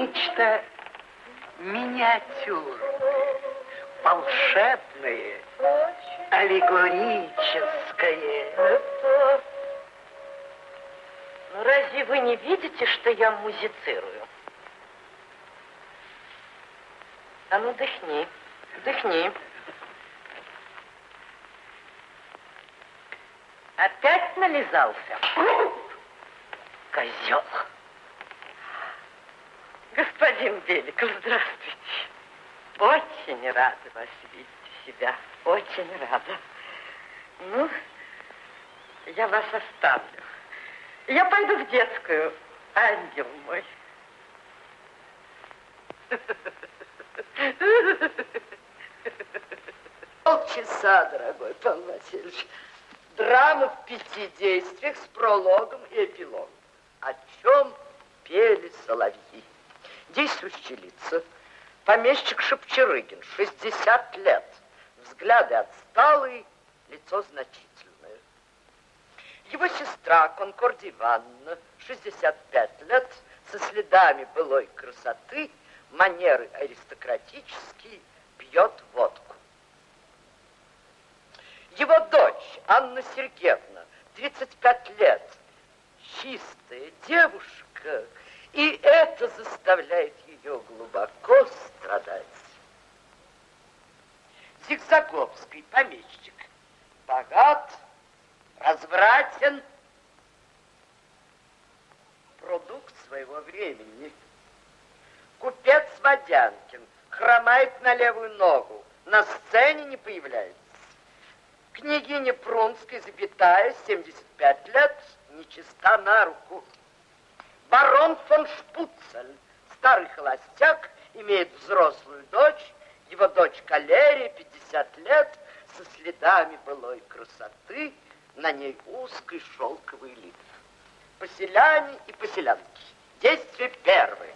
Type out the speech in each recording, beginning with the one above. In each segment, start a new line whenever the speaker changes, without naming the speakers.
нечто миниатюрное, волшебное, аллегорическое.
Ну, разве вы не видите, что я музицирую? А ну, дыхни, дыхни. Опять нализался? Козел. Господин Беликов, здравствуйте. Очень рада вас видеть у себя. Очень рада. Ну, я вас оставлю. Я пойду в детскую, ангел мой.
Полчаса, дорогой Павел Васильевич. Драма в 5 действиях с прологом и эпилогом. О чем пели соловьи. Действующие лица. Помещик Шапчарыгин, 60 лет. Взгляды отсталые, лицо значительное. Его сестра Конкордия Ивановна, 65 лет, со следами былой красоты, манеры аристократические, пьет водку. Его дочь Анна Сергеевна, 35 лет, чистая девушка, и это заставляет ее глубоко страдать. Зигзаговский помещик, богат, развратен, продукт своего времени. Купец Водянкин хромает на левую ногу, на сцене не появляется. Княгиня Прунская, запятая, 75 лет, нечиста на руку. Барон фон Шпуцель, старый холостяк, имеет взрослую дочь, его дочь Калерия, 50 лет, со следами былой красоты, на ней узкий шелковый лиф. Поселяне и поселянки. Действие первое.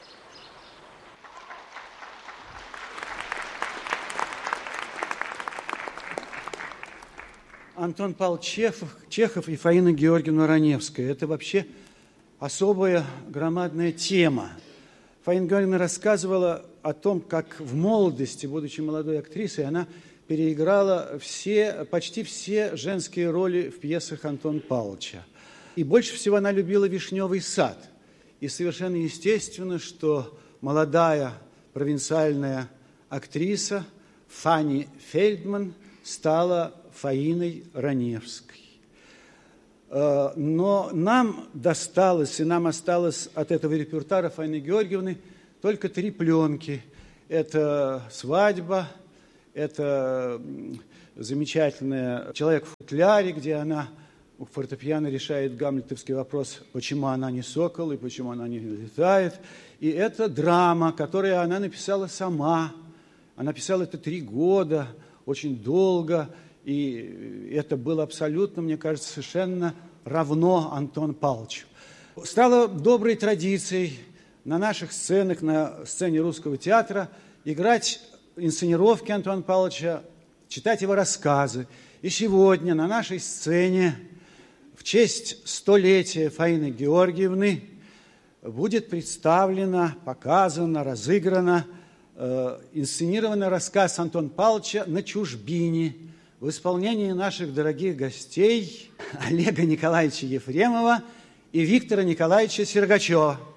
Антон Павлович Чехов и Фаина Георгиевна Раневская. Это вообще особая громадная тема. Фаина Георгиевна рассказывала о том, как в молодости, будучи молодой актрисой, она переиграла почти все женские роли в пьесах Антона Павловича. И больше всего она любила «Вишневый сад». И совершенно естественно, что молодая провинциальная актриса Фанни Фельдман стала Фаиной Раневской. Но нам досталось, и нам осталось от этого репертуара Фаины Георгиевны только 3 пленки. Это «Свадьба», это замечательная «Человек в футляре», где она у фортепиано решает гамлетовский вопрос, почему она не сокол и почему она не летает. И это драма, которую она написала сама. Она писала это 3 года, очень долго. И это было абсолютно, мне кажется, совершенно равно Антону Павловичу. Стало доброй традицией на наших сценах, на сцене Русского театра играть инсценировки Антона Павловича, читать его рассказы. И сегодня на нашей сцене в честь 100-летия Фаины Георгиевны будет представлена, показана, разыграна, инсценированный рассказ Антона Павловича «На чужбине» в исполнении наших дорогих гостей Олега Николаевича Ефремова и Виктора Николаевича Сергачева.